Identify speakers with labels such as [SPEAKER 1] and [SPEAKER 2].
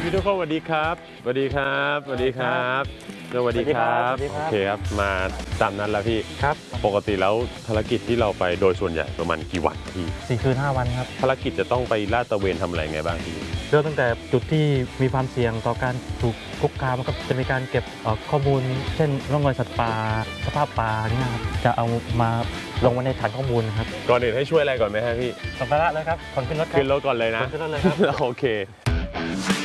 [SPEAKER 1] พี่ทุกคนสวัสดีครับสวัสดีครับสวัสดีครับสวัสดีครับโอเคครับมาตามนั้นแล้วพี่
[SPEAKER 2] ครับ
[SPEAKER 1] ปกติแล้วภารกิจที่เราไปโดยส่วนใหญ่ประมาณกี่วันพี่
[SPEAKER 2] 4 คืน 5 วันครับ
[SPEAKER 1] ภารกิจจะต้องไปลาดตระเวนทำอะไรไงบ้างพี่
[SPEAKER 2] เริ่มตั้งแต่จุดที่มีความเสี่ยงต่อการถูกคุกคามก็จะมีการเก็บข้อมูล เช่นร่องรอยสัตว์ป่าสภาพป่าเนี่ยครับจะเอามาลงไว้ในฐานข้อมูลครับ
[SPEAKER 1] ก่อนอื่นให้ช่วยอะไรก่อนไหมฮะพี่
[SPEAKER 2] สัมภาระเลยครับคนขึ้นรถครับ
[SPEAKER 1] ขึ้นรถก่อนเลยนะ
[SPEAKER 2] ขึ้นรถเลยครับ
[SPEAKER 1] โอเค